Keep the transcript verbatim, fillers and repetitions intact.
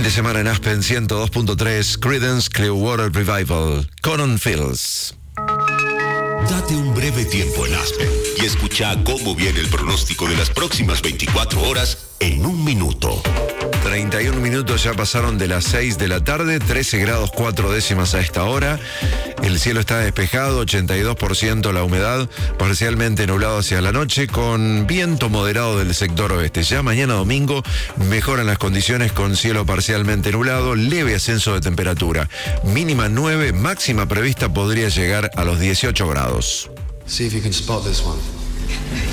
de semana en Aspen ciento dos punto tres, Creedence Clearwater Revival, Conan Fields. Date un breve tiempo en Aspen y escucha cómo viene el pronóstico de las próximas veinticuatro horas en un minuto. treinta y un minutos ya pasaron de las seis de la tarde, trece grados cuatro décimas a esta hora. El cielo está despejado, ochenta y dos por ciento la humedad, parcialmente nublado hacia la noche, con viento moderado del sector oeste. Ya mañana domingo mejoran las condiciones con cielo parcialmente nublado, leve ascenso de temperatura. Mínima nueve, máxima prevista podría llegar a los dieciocho grados. See if you can spot this one.